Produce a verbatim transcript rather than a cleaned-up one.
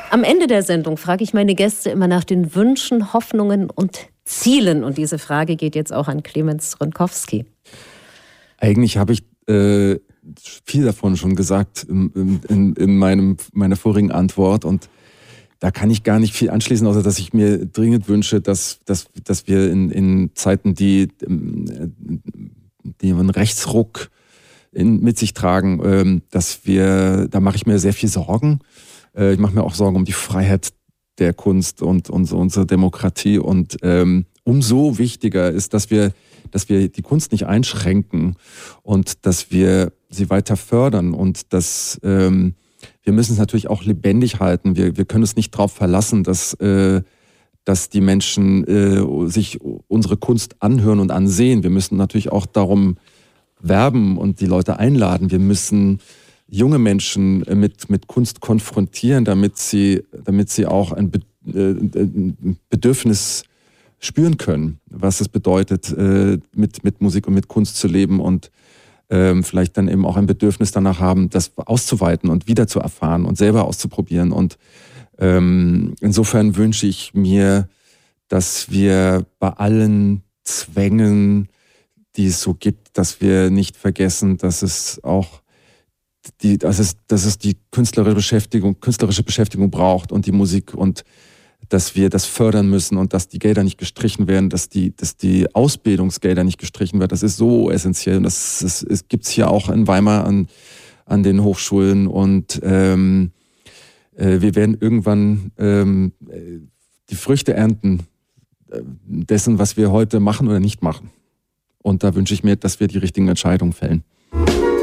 Am Ende der Sendung frage ich meine Gäste immer nach den Wünschen, Hoffnungen und Zielen. Und diese Frage geht jetzt auch an Clemens Ronkowski. Eigentlich habe ich äh, viel davon schon gesagt in, in, in meinem, meiner vorigen Antwort. Und da kann ich gar nicht viel anschließen, außer dass ich mir dringend wünsche, dass, dass, dass wir in, in Zeiten, die, die einen Rechtsruck in, mit sich tragen, ähm, dass wir, da mache ich mir sehr viel Sorgen. Äh, ich mache mir auch Sorgen um die Freiheit der Kunst und, und unsere Demokratie. Und ähm, umso wichtiger ist, dass wir, dass wir die Kunst nicht einschränken und dass wir sie weiter fördern. Und dass ähm, wir müssen es natürlich auch lebendig halten. Wir, wir können uns nicht darauf verlassen, dass, äh, dass die Menschen äh, sich unsere Kunst anhören und ansehen. Wir müssen natürlich auch darum werben und die Leute einladen. Wir müssen junge Menschen mit, mit Kunst konfrontieren, damit sie, damit sie auch ein, Be- äh, ein Bedürfnis spüren können, was es bedeutet, äh, mit, mit Musik und mit Kunst zu leben und ähm, vielleicht dann eben auch ein Bedürfnis danach haben, das auszuweiten und wieder zu erfahren und selber auszuprobieren. Und ähm, insofern wünsche ich mir, dass wir bei allen Zwängen, die es so gibt, dass wir nicht vergessen, dass es auch die, dass es, dass es die künstlerische Beschäftigung, künstlerische Beschäftigung braucht und die Musik und dass wir das fördern müssen und dass die Gelder nicht gestrichen werden, dass die, dass die Ausbildungsgelder nicht gestrichen werden. Das ist so essentiell und das, das, das gibt es hier auch in Weimar an, an den Hochschulen und ähm, äh, wir werden irgendwann ähm, die Früchte ernten dessen, was wir heute machen oder nicht machen. Und da wünsche ich mir, dass wir die richtigen Entscheidungen fällen.